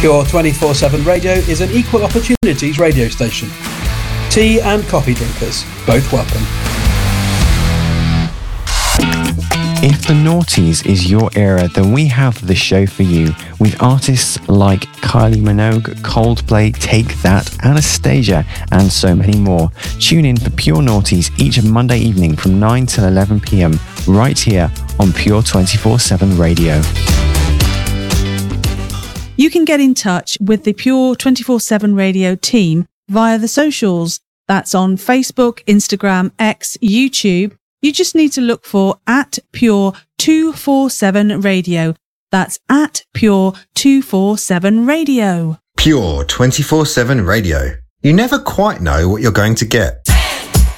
Pure 24/7 Radio is an equal opportunities radio station. Tea and coffee drinkers, both welcome. If the noughties is your era, then we have the show for you, with artists like Kylie Minogue, Coldplay, Take That, Anastasia, and so many more. Tune in for Pure Noughties each Monday evening from 9 till 11 p.m, right here on Pure 24/7 Radio. You can get in touch with the Pure 24/7 Radio team via the socials. That's on Facebook, Instagram, X, YouTube. You just need to look for @Pure 247 Radio. That's @Pure 247 Radio. Pure 24/7 Radio. You never quite know what you're going to get.